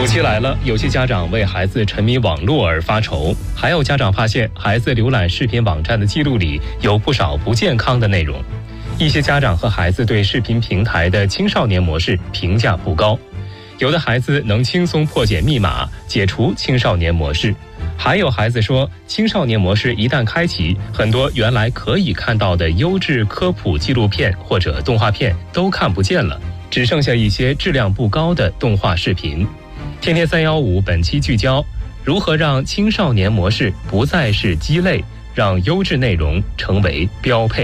期来了，有些家长为孩子沉迷网络而发愁，还有家长发现孩子浏览视频网站的记录里有不少不健康的内容。一些家长和孩子对视频平台的青少年模式评价不高，有的孩子能轻松破解密码，解除青少年模式，还有孩子说青少年模式一旦开启，很多原来可以看到的优质科普纪录片或者动画片都看不见了，只剩下一些质量不高的动画视频。天天315本期聚焦，如何让青少年模式不再是鸡肋，让优质内容成为标配。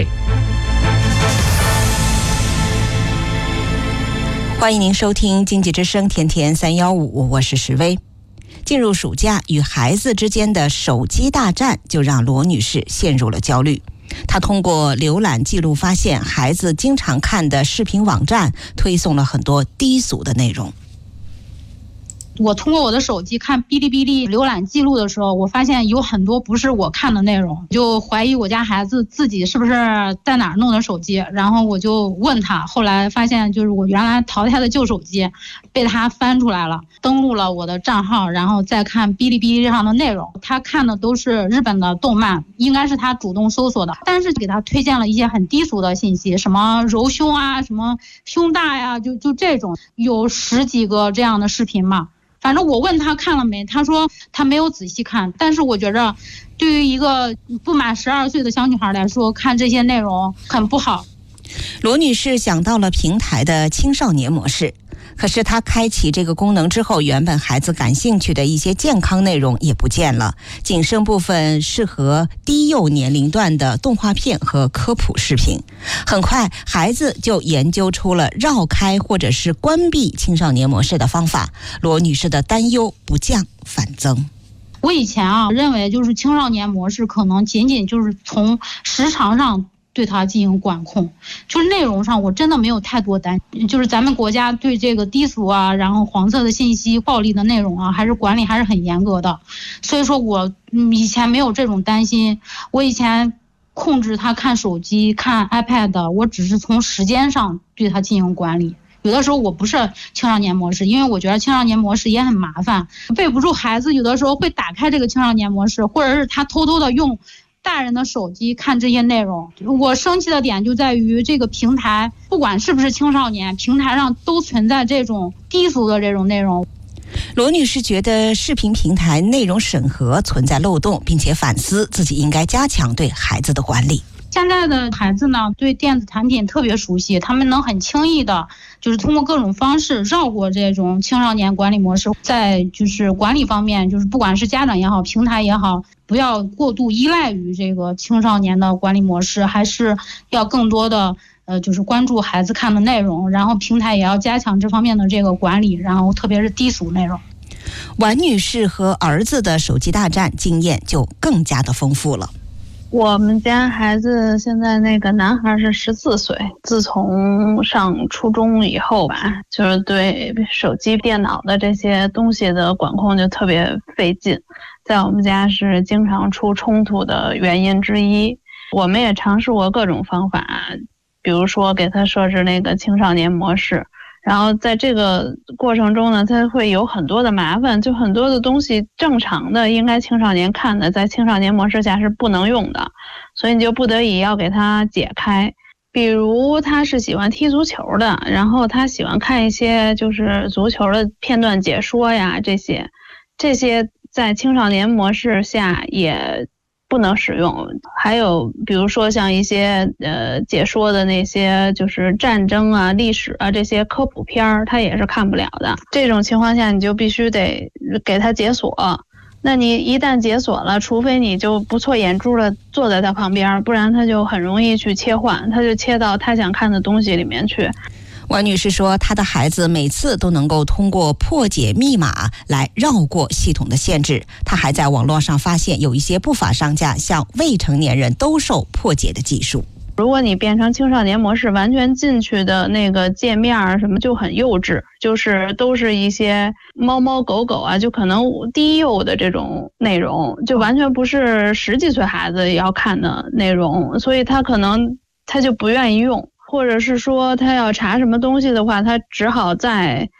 欢迎您收听经济之声天天315，我是石薇。进入暑假，与孩子之间的手机大战就让罗女士陷入了焦虑。她通过浏览记录发现，孩子经常看的视频网站推送了很多低俗的内容。 我通过我的手机看哔哩哔哩浏览记录的时候，我发现有很多不是我看的内容，就怀疑我家孩子自己是不是在哪儿弄的手机，然后我就问他，后来发现就是我原来淘汰的旧手机被他翻出来了，登录了我的账号，然后再看哔哩哔哩上的内容，他看的都是日本的动漫，应该是他主动搜索的，但是给他推荐了一些很低俗的信息，什么揉胸啊，什么胸大呀，就这种，有10几个这样的视频嘛。反正我问他看了没，他说他没有仔细看，但是我觉着对于一个不满12岁的小女孩来说，看这些内容很不好。 罗女士想到了平台的青少年模式，可是她开启这个功能之后，原本孩子感兴趣的一些健康内容也不见了，仅剩部分适合低幼年龄段的动画片和科普视频。很快孩子就研究出了绕开或者是关闭青少年模式的方法，罗女士的担忧不降反增。 我以前认为就是青少年模式可能仅仅就是从时长上对它进行管控，就是内容上我真的没有太多担心，就是咱们国家对这个低俗然后黄色的信息、暴力的内容还是管理还是很严格的，所以说我以前没有这种担心。我以前控制他看手机、看 iPad， 我只是从时间上对他进行管理。有的时候我不是青少年模式，因为我觉得青少年模式也很麻烦，背不住孩子有的时候会打开这个青少年模式，或者是他偷偷的用大人的手机看这些内容。我生气的点就在于这个平台，不管是不是青少年，平台上都存在这种低俗的这种内容。 罗女士觉得视频平台内容审核存在漏洞，并且反思自己应该加强对孩子的管理。 现在的孩子呢，对电子产品特别熟悉，他们能很轻易的就是通过各种方式绕过这种青少年管理模式。在就是管理方面，就是不管是家长也好，平台也好，不要过度依赖于这个青少年的管理模式，还是要更多的就是关注孩子看的内容，然后平台也要加强这方面的这个管理，然后特别是低俗内容。 王女士和儿子的手机大战经验就更加的丰富了。 我们家孩子现在那个男孩是14岁，自从上初中以后吧，就是对手机、电脑的这些东西的管控就特别费劲，在我们家是经常出冲突的原因之一。我们也尝试过各种方法，比如说给他设置那个青少年模式，然后在这个过程中呢，它会有很多的麻烦，就很多的东西正常的应该青少年看的，在青少年模式下是不能用的，所以你就不得已要给他解开。比如他是喜欢踢足球的，然后他喜欢看一些就是足球的片段解说呀，这些在青少年模式下也不能使用。还有比如说像一些解说的那些就是战争啊、历史啊这些科普片儿，他也是看不了的。这种情况下你就必须得给他解锁，那你一旦解锁了，除非你就不错眼珠的坐在他旁边，不然他就很容易去切换，他就切到他想看的东西里面去。 王女士说，她的孩子每次都能够通过破解密码来绕过系统的限制。她还在网络上发现有一些不法商家向未成年人兜售破解的技术。 如果你变成青少年模式，完全进去的那个界面什么就很幼稚，就是都是一些猫猫狗狗啊，就可能低幼的这种内容，就完全不是10几岁孩子要看的内容，所以他就不愿意用，或者是说他要查什么东西的话，他只好在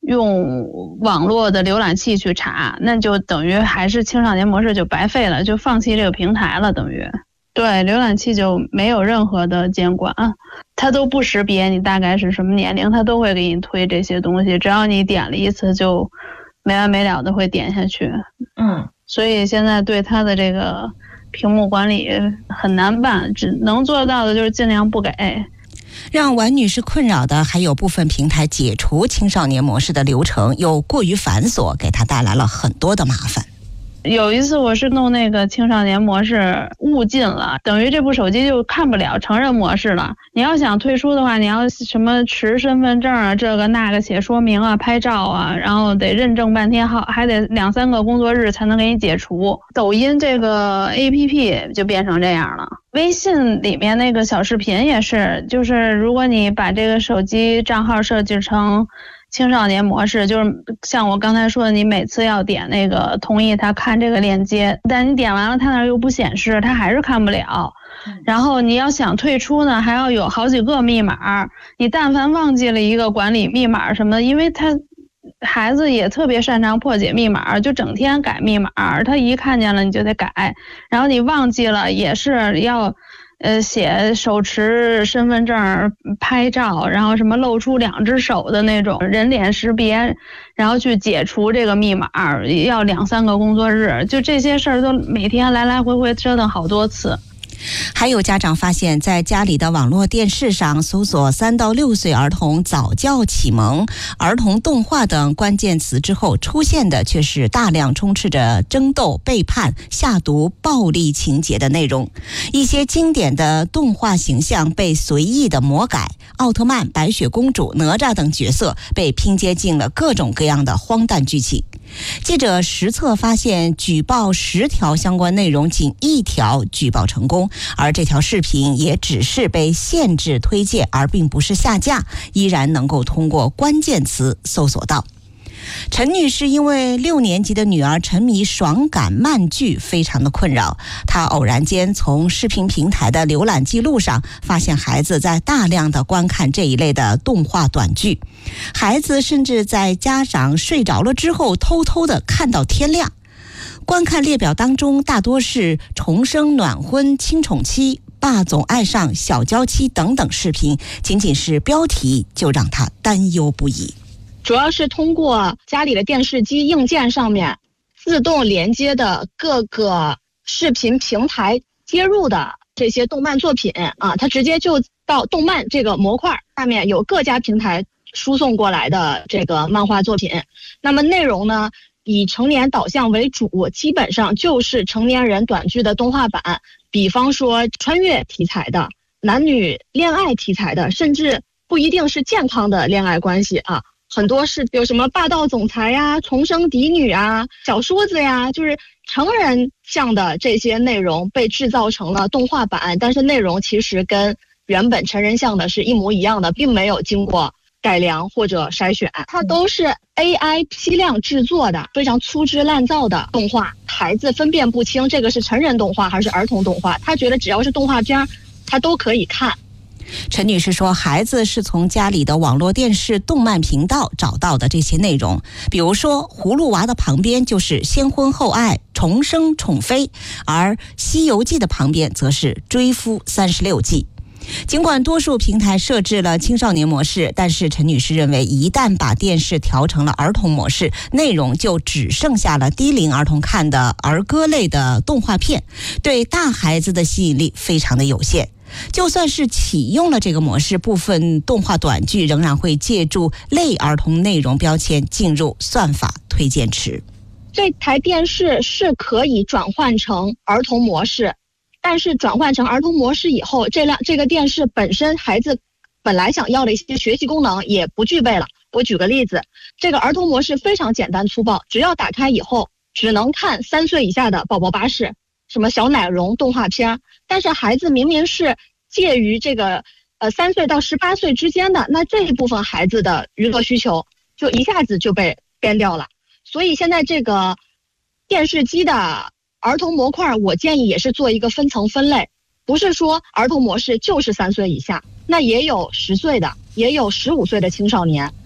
用网络的浏览器去查，那就等于还是青少年模式就白费了，就放弃这个平台了，等于。对，浏览器就没有任何的监管，它都不识别你大概是什么年龄，它都会给你推这些东西，只要你点了一次就没完没了的会点下去。所以现在对它的这个屏幕管理很难办，只能做到的就是尽量不给。 让王女士困扰的还有部分平台解除青少年模式的流程又过于繁琐，给她带来了很多的麻烦。 有一次我是弄那个青少年模式误进了，等于这部手机就看不了成人模式了。你要想退出的话，你要什么持身份证啊，这个那个写说明啊，拍照啊，然后得认证半天，还得2-3个工作日才能给你解除。抖音这个 APP 就变成这样了。微信里面那个小视频也是，就是如果你把这个手机账号设置成青少年模式，就是像我刚才说的，你每次要点那个同意他看这个链接，但你点完了他那儿又不显示，他还是看不了。然后你要想退出呢，还要有好几个密码，你但凡忘记了一个管理密码什么的，因为他孩子也特别擅长破解密码，就整天改密码，他一看见了你就得改，然后你忘记了也是要写手持身份证拍照，然后什么露出2只手的那种人脸识别，然后去解除这个密码，要2-3个工作日，就这些事儿都每天来来回回折腾好多次。 还有家长发现，在家里的网络电视上搜索3到6岁儿童早教启蒙、儿童动画等关键词之后，出现的却是大量充斥着争斗、背叛、下毒、暴力情节的内容。一些经典的动画形象被随意的魔改，奥特曼、白雪公主、哪吒等角色被拼接进了各种各样的荒诞剧情。记者实测发现，举报10条相关内容，仅1条举报成功，而这条视频也只是被限制推荐，而并不是下架，依然能够通过关键词搜索到。陈女士因为6年级的女儿沉迷爽感慢剧，非常的困扰。她偶然间从视频平台的浏览记录上发现孩子在大量的观看这一类的动画短剧，孩子甚至在家长睡着了之后偷偷的看到天亮。观看列表当中大多是重生、暖婚、亲宠期、霸总爱上、小娇妻等等视频，仅仅是标题就让她担忧不已。 主要是通过家里的电视机硬件上面自动连接的各个视频平台接入的这些动漫作品啊，它直接就到动漫这个模块下面有各家平台输送过来的这个漫画作品。那么内容呢，以成年导向为主，基本上就是成年人短剧的动画版，比方说穿越题材的、男女恋爱题材的，甚至不一定是健康的恋爱关系啊。很多是有什么霸道总裁呀、重生嫡女啊、小说子呀，就是成人向的这些内容被制造成了动画版，但是内容其实跟原本成人向的是一模一样的，并没有经过改良或者筛选，它都是 AI 批量制作的非常粗制滥造的动画，孩子分辨不清这个是成人动画还是儿童动画，他觉得只要是动画片他都可以看。 陈女士说，孩子是从家里的网络电视动漫频道找到的这些内容，比如说葫芦娃的旁边就是先婚后爱、重生宠妃，而西游记的旁边则是追夫36计。尽管多数平台设置了青少年模式，但是陈女士认为，一旦把电视调成了儿童模式，内容就只剩下了低龄儿童看的儿歌类的动画片，对大孩子的吸引力非常的有限。就算是启用了这个模式，部分动画短剧仍然会借助类儿童内容标签进入算法推荐池。 这台电视是可以转换成儿童模式，但是转换成儿童模式以后，这个电视本身孩子本来想要的一些学习功能也不具备了。我举个例子，这个儿童模式非常简单粗暴，只要打开以后只能看3岁以下的宝宝巴士，什么小奶蓉动画片，但是孩子明明是介于这个3岁到18岁之间的，那这一部分孩子的娱乐需求就一下子就被编掉了。所以现在这个电视机的儿童模块，我建议也是做一个分层分类，不是说儿童模式就是3岁以下，那也有10岁的，也有15岁的青少年，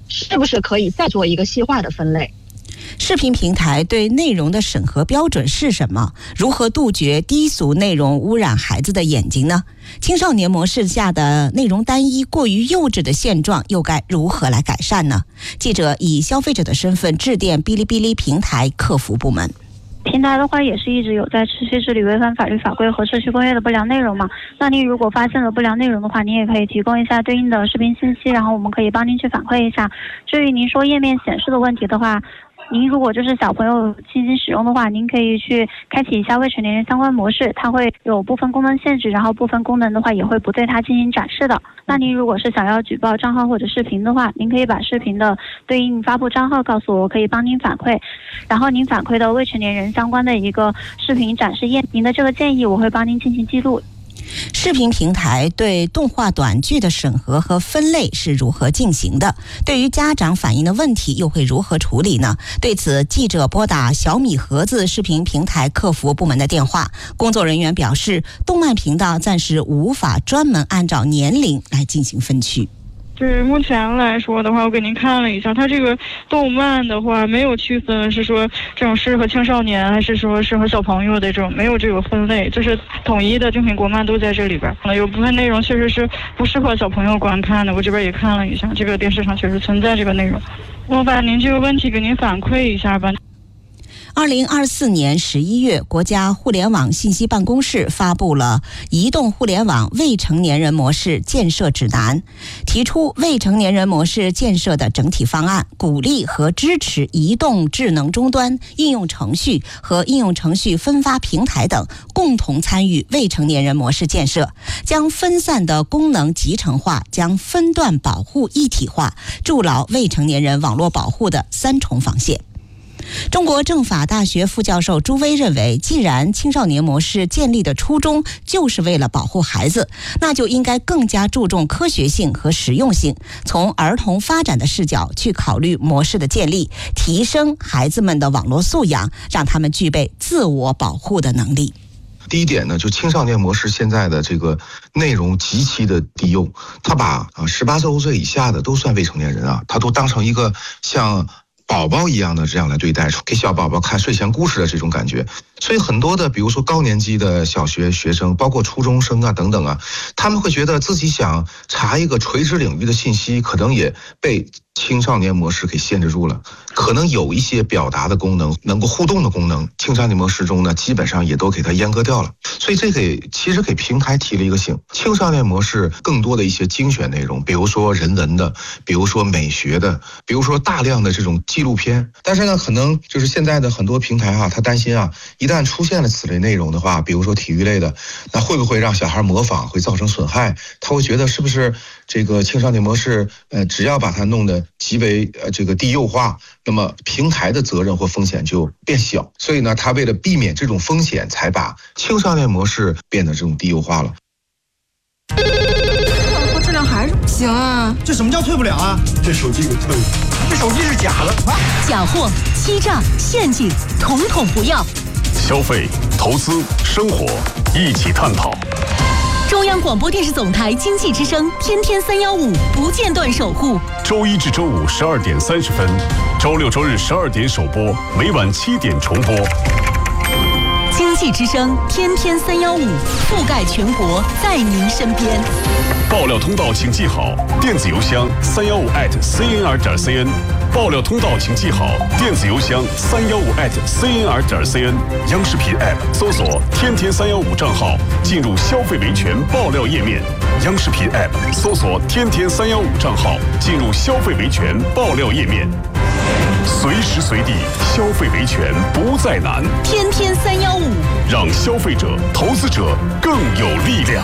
是不是可以再做一个细化的分类？ 视频平台对内容的审核标准是什么？如何杜绝低俗内容污染孩子的眼睛呢？青少年模式下的内容单一、过于幼稚的现状又该如何来改善呢？记者以消费者的身份致电哔哩哔哩平台客服部门。 平台的话也是一直有在持续治理违反法律法规和社区公约的不良内容嘛。那您如果发现了不良内容的话，您也可以提供一下对应的视频信息，然后我们可以帮您去反馈一下。至于您说页面显示的问题的话，您如果就是小朋友进行使用的话，您可以去开启一下未成年人相关模式，它会有部分功能限制，然后部分功能的话也会不对它进行展示的。那您如果是想要举报账号或者视频的话，您可以把视频的对应发布账号告诉我，可以帮您反馈。然后您反馈的未成年人相关的一个视频展示页，您的这个建议我会帮您进行记录。 视频平台对动画短剧的审核和分类是如何进行的？对于家长反映的问题又会如何处理呢？对此，记者拨打小米盒子视频平台客服部门的电话，工作人员表示，动漫频道暂时无法专门按照年龄来进行分区。 就是目前来说的话，我给您看了一下，它这个动漫的话没有区分是说这种适合青少年还是说适合小朋友的这种，没有这个分类，就是统一的精品国漫都在这里边。有部分内容确实是不适合小朋友观看的，我这边也看了一下，这个电视上确实存在这个内容。我把您这个问题给您反馈一下吧。 2024年11月，国家互联网信息办公室发布了《移动互联网未成年人模式建设指南》，提出未成年人模式建设的整体方案，鼓励和支持移动智能终端、应用程序和应用程序分发平台等共同参与未成年人模式建设，将分散的功能集成化，将分段保护一体化，筑牢未成年人网络保护的3重防线。中国政法大学副教授朱威认为，既然青少年模式建立的初衷就是为了保护孩子，那就应该更加注重科学性和实用性，从儿童发展的视角去考虑模式的建立，提升孩子们的网络素养，让他们具备自我保护的能力。 第一点呢，就青少年模式现在的这个内容极其的低幼，他把18周岁以下的都算未成年人啊，他都当成一个像宝宝一样的这样来对待，给小宝宝看睡前故事的这种感觉。所以很多的比如说高年级的小学学生，包括初中生啊等等啊，他们会觉得自己想查一个垂直领域的信息，可能也被青少年模式给限制住了，可能有一些表达的功能，能够互动的功能，青少年模式中呢基本上也都给它阉割掉了。所以这其实给平台提了一个醒，青少年模式更多的一些精选内容，比如说人文的，比如说美学的，比如说大量的这种纪录片。但是呢，可能就是现在的很多平台他担心一旦出现了此类内容的话，比如说体育类的，那会不会让小孩模仿，会造成损害？他会觉得是不是这个青少年模式只要把它弄得极为这个低幼化，那么平台的责任或风险就变小。所以呢，他为了避免这种风险，才把青少年模式变得这种低幼化了。 质量还是不行啊！ 这什么叫退不了啊？这手机给退了，这手机是假的啊！ 假货、欺诈、陷阱，统统不要。 消费、投资、生活，一起探讨。 中央广播电视总台经济之声，天天315，不间断守护。 周一至周五12点30分，周六周日12点首播，每晚7点重播。 经济之声，天天315，覆盖全国，在您身边。 爆料通道请记好，电子邮箱315@cnr.cn。爆料通道请记好，电子邮箱315@cnr.cn。央视频 App 搜索“天天315”账号，进入消费维权爆料页面。央视频 App 搜索“天天315”账号，进入消费维权爆料页面。随时随地，消费维权不再难。 天天315， 让消费者、投资者更有力量。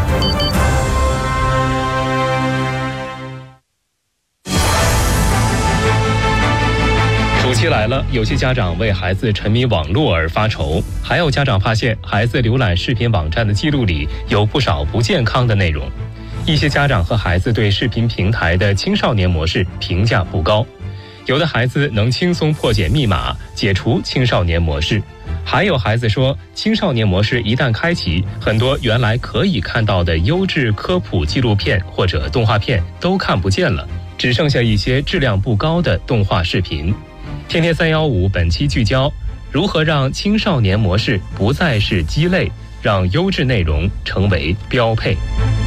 暑期来了，有些家长为孩子沉迷网络而发愁，还有家长发现孩子浏览视频网站的记录里有不少不健康的内容。一些家长和孩子对视频平台的青少年模式评价不高，有的孩子能轻松破解密码，解除青少年模式，还有孩子说，青少年模式一旦开启，很多原来可以看到的优质科普纪录片或者动画片都看不见了。 只剩下一些质量不高的动画视频。天天315本期聚焦：如何让青少年模式不再是鸡肋，让优质内容成为标配。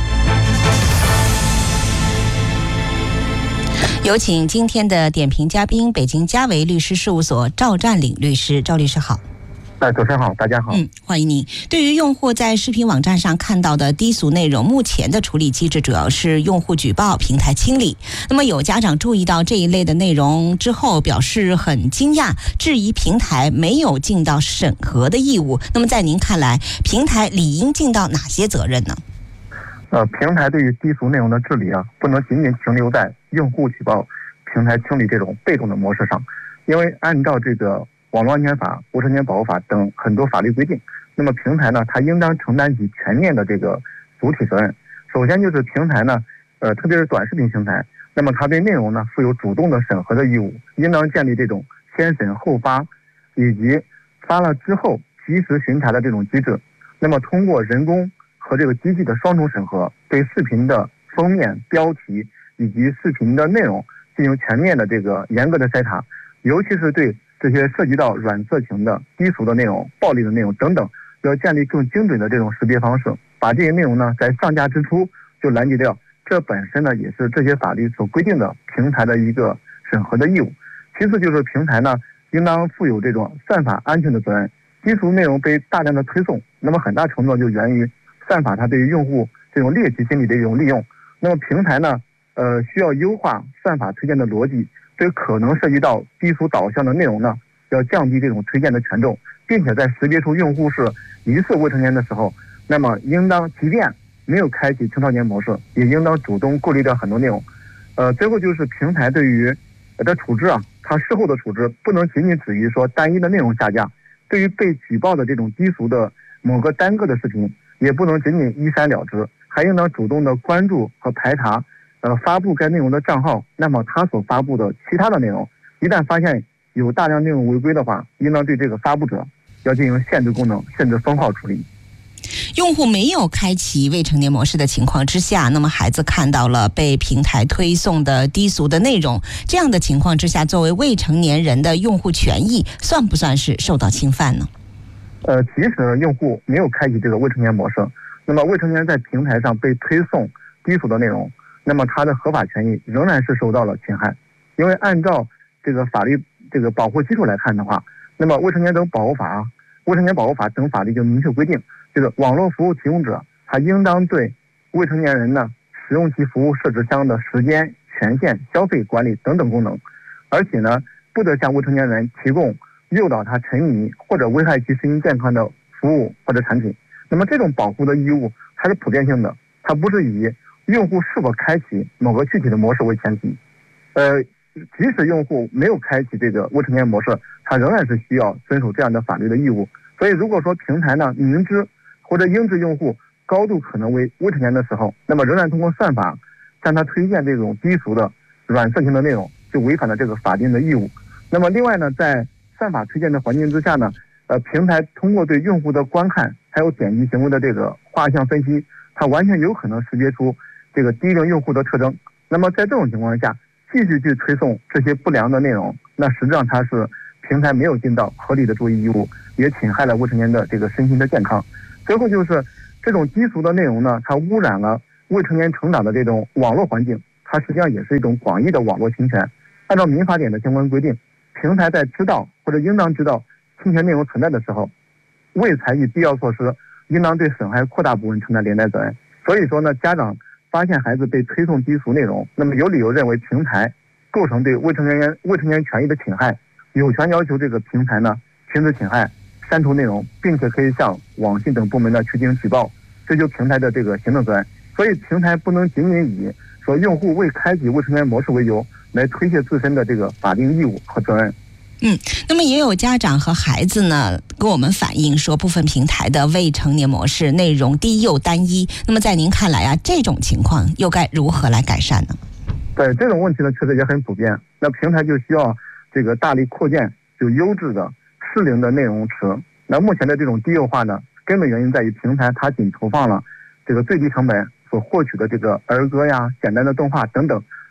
有请今天的点评嘉宾，北京嘉维律师事务所赵占领律师。赵律师好。 主持人好，大家好。 欢迎您。对于用户在视频网站上看到的低俗内容，目前的处理机制主要是用户举报、平台清理。那么有家长注意到这一类的内容之后，表示很惊讶，质疑平台没有尽到审核的义务。那么在您看来，平台理应尽到哪些责任呢？ 平台对于低俗内容的治理不能仅仅停留在用户举报、平台清理这种被动的模式上，因为按照这个网络安全法、未成年保护法等很多法律规定，那么平台呢，它应当承担起全面的这个主体责任。首先就是平台呢，特别是短视频平台，那么它对内容呢负有主动的审核的义务，应当建立这种先审后发，以及发了之后及时巡查的这种机制。那么通过人工和这个机器的双重审核，对视频的封面、标题以及视频的内容进行全面的这个严格的筛查，尤其是对这些涉及到软色情的、低俗的内容、暴力的内容等等，要建立更精准的这种识别方式，把这些内容呢在上架之初就拦截掉。这本身呢也是这些法律所规定的平台的一个审核的义务。其次就是平台呢应当负有这种算法安全的责任。低俗内容被大量的推送，那么很大程度就源于算法它对于用户这种猎奇心理的一种利用。那么平台呢需要优化算法推荐的逻辑，对可能涉及到低俗导向的内容呢，要降低这种推荐的权重，并且在识别出用户是疑似未成年的时候，那么应当即便没有开启青少年模式，也应当主动过滤掉很多内容。最后就是平台对于的处置它事后的处置不能仅仅止于说单一的内容下架，对于被举报的这种低俗的某个单个的视频，也不能仅仅一删了之，还应当主动的关注和排查发布该内容的账号，那么他所发布的其他的内容，一旦发现有大量内容违规的话，应当对这个发布者要进行限制功能甚至封号处理。 用户没有开启未成年模式的情况之下，那么孩子看到了被平台推送的低俗的内容，这样的情况之下，作为未成年人的用户权益算不算是受到侵犯呢？ 即使用户没有开启这个未成年模式，那么未成年人在平台上被推送低俗的内容，那么他的合法权益仍然是受到了侵害。因为按照这个法律这个保护基础来看的话，那么未成年保护法等法律就明确规定，这个网络服务提供者他应当对未成年人呢使用其服务设置相应的时间、权限、消费管理等等功能，而且呢不得向未成年人提供诱导他沉迷或者危害其身心健康的服务或者产品。那么这种保护的义务它是普遍性的，它不是以用户是否开启某个具体的模式为前提。即使用户没有开启这个未成年模式，他仍然是需要遵守这样的法律的义务。所以如果说平台呢明知或者应知用户高度可能为未成年的时候，那么仍然通过算法向他推荐这种低俗的软色情的内容，就违反了这个法定的义务。那么另外呢，在算法推荐的环境之下呢，平台通过对用户的观看还有点击行为的这个画像分析，它完全有可能识别出这个低龄用户的特征。那么在这种情况下继续去推送这些不良的内容，那实际上它是平台没有尽到合理的注意义务，也侵害了未成年的这个身心的健康。最后就是这种低俗的内容呢，它污染了未成年成长的这种网络环境，它实际上也是一种广义的网络侵权。按照民法典的相关规定，平台在知道或者应当知道侵权内容存在的时候，未采取必要措施，应当对损害扩大部分承担连带责任。所以说呢，家长发现孩子被推送低俗内容，那么有理由认为平台构成对未成年权益的侵害，有权要求这个平台呢停止侵害、删除内容，并且可以向网信等部门呢去进行举报，追究平台的这个行政责任。所以平台不能仅仅以说用户未开启未成年模式为由来推卸自身的这个法定义务和责任。 那么也有家长和孩子呢跟我们反映说，部分平台的未成年模式内容低幼单一。那么在您看来这种情况又该如何来改善呢？ 对，这种问题呢确实也很普遍。那平台就需要这个大力扩建就优质的适龄的内容池。那目前的这种低幼化呢，根本原因在于平台它仅投放了这个最低成本所获取的这个儿歌呀、简单的动画等等，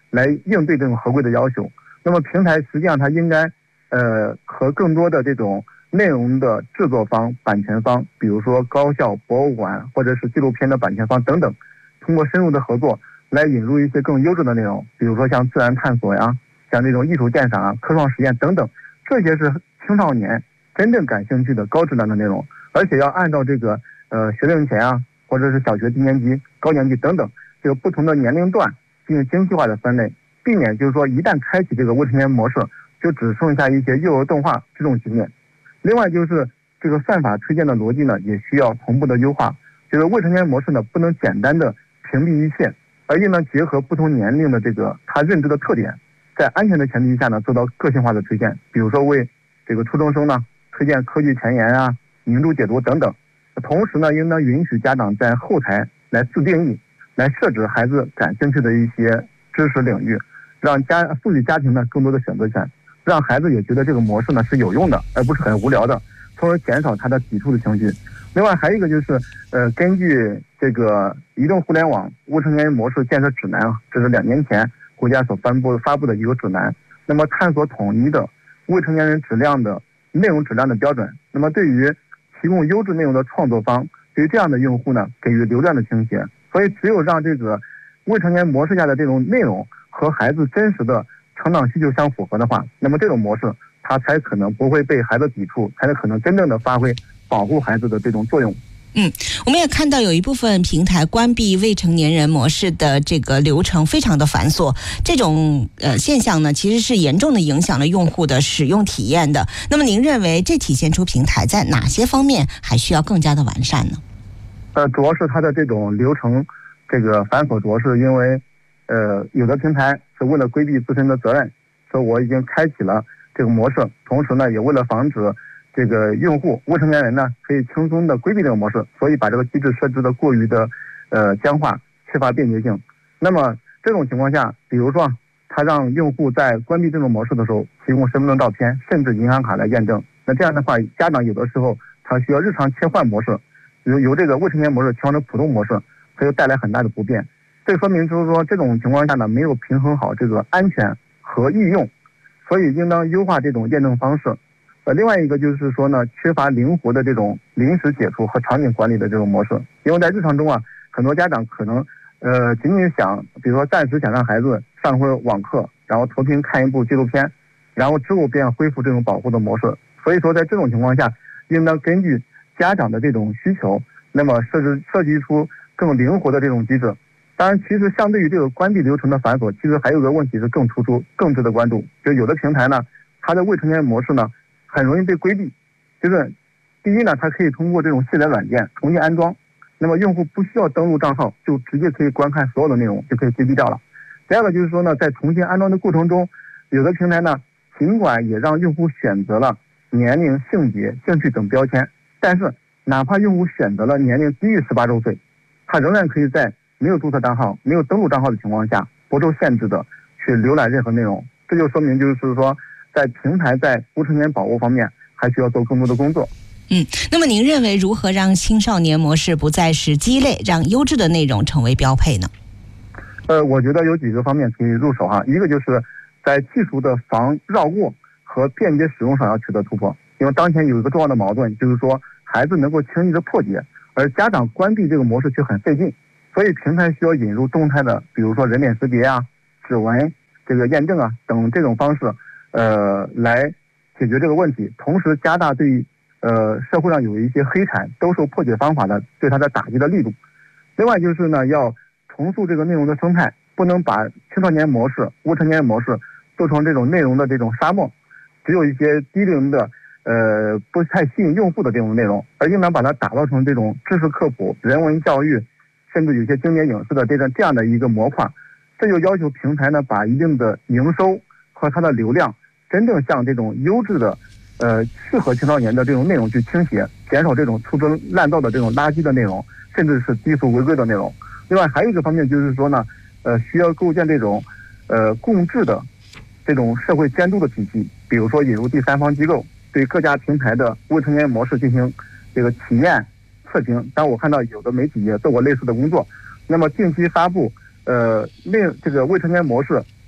来应对这种合规的要求。那么平台实际上它应该和更多的这种内容的制作方、版权方，比如说高校、博物馆或者是纪录片的版权方等等，通过深入的合作来引入一些更优质的内容，比如说像自然探索呀，像这种艺术鉴赏啊、科创实验等等，这些是青少年真正感兴趣的高质量的内容，而且要按照这个学龄前啊，或者是小学低年级、高年级等等这个不同的年龄段进行精细化的分类，避免就是说一旦开启这个未成年模式，就只剩下一些幼儿动画这种局面。另外就是这个算法推荐的逻辑呢，也需要同步的优化。就是未成年模式呢，不能简单的屏蔽一切，而应当结合不同年龄的这个他认知的特点，在安全的前提下呢，做到个性化的推荐。比如说为这个初中生呢推荐科技前沿啊、名著解读等等。同时呢，应当允许家长在后台来自定义，来设置孩子感兴趣的一些知识领域，让赋予家庭呢更多的选择权，让孩子也觉得这个模式呢是有用的，而不是很无聊的，从而减少他的抵触的情绪。另外还有一个就是，根据这个移动互联网未成年模式建设指南啊，这是2年前国家所发布的一个指南。那么探索统一的未成年人质量的内容质量的标准。那么对于提供优质内容的创作方，对于这样的用户呢，给予流量的倾斜。所以只有让这个未成年模式下的这种内容和孩子真实的成长需求相符合的话，那么这种模式它才可能不会被孩子抵触，才可能真正的发挥保护孩子的这种作用。 我们也看到有一部分平台关闭未成年人模式的这个流程非常的繁琐，这种现象呢，其实是严重的影响了用户的使用体验的。那么您认为这体现出平台在哪些方面还需要更加的完善呢？ 主要是它的这种流程这个繁琐，主要是因为有的平台是为了规避自身的责任，说我已经开启了这个模式，同时呢也为了防止这个用户未成年人呢可以轻松的规避这个模式，所以把这个机制设置的过于的僵化，缺乏便捷性。那么这种情况下，比如说他让用户在关闭这种模式的时候提供身份证照片甚至银行卡来验证，那这样的话家长有的时候他需要日常切换模式，由这个未成年模式切换成普通模式，它就带来很大的不便。这说明就是说这种情况下呢，没有平衡好这个安全和易用，所以应当优化这种验证方式。另外一个就是说呢，缺乏灵活的这种临时解除和场景管理的这种模式。因为在日常中啊，很多家长可能仅仅想，比如说暂时想让孩子上会网课，然后投屏看一部纪录片，然后之后便恢复这种保护的模式。所以说在这种情况下，应当根据家长的这种需求，那么设计出更灵活的这种机制。当然其实相对于这个关闭流程的繁琐，其实还有个问题是更突出更值得关注，就有的平台呢它的未成年模式呢很容易被规避。就是第一呢，它可以通过这种卸载软件重新安装，那么用户不需要登录账号就直接可以观看所有的内容，就可以规避掉了。第二个就是说呢，在重新安装的过程中，有的平台呢尽管也让用户选择了年龄、性别、兴趣等标签，但是哪怕用户选择了年龄低于18周岁，他仍然可以在没有注册账号、没有登录账号的情况下，不受限制的去浏览任何内容。这就说明就是说，在平台在未成年保护方面还需要做更多的工作。 那么您认为如何让青少年模式不再是鸡肋，让优质的内容成为标配呢？ 我觉得有几个方面可以入手哈。一个就是在技术的防绕过和便捷使用上要取得突破。因为当前有一个重要的矛盾，就是说孩子能够轻易的破解，而家长关闭这个模式却很费劲。所以平台需要引入动态的，比如说人脸识别啊、指纹这个验证啊等这种方式，来解决这个问题。同时加大对社会上有一些黑产兜售破解方法的对它的打击的力度。另外就是呢，要重塑这个内容的生态，不能把青少年模式、未成年模式做成这种内容的这种沙漠，只有一些低龄的不太吸引用户的这种内容，而应当把它打造成这种知识科普、人文教育，甚至有些经典影视的这样的一个模块。这就要求平台呢，把一定的营收和它的流量真正向这种优质的适合青少年的这种内容去倾斜，减少这种粗制滥造的这种垃圾的内容，甚至是低俗违规的内容。另外还有一个方面就是说呢，需要构建这种共治的这种社会监督的体系，比如说引入第三方机构对各家平台的未成年模式进行这个体验测评。当我看到有的媒体也做过类似的工作，那么定期发布这个未成年模式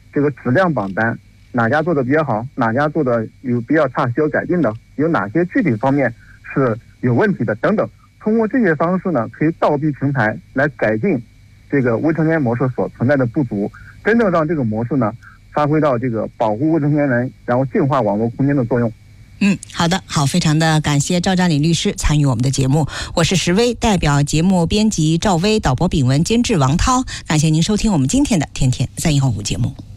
这个质量榜单，哪家做的比较好，哪家做的有比较差需要改进的，有哪些具体方面是有问题的等等。通过这些方式呢，可以倒逼平台来改进这个未成年模式所存在的不足，真正让这个模式呢发挥到这个保护未成年人，然后净化网络空间的作用。 好的，好，非常的感谢赵占领律师参与我们的节目，我是石薇，代表节目编辑赵薇，导播炳文，监制王涛，感谢您收听我们今天的天天315节目。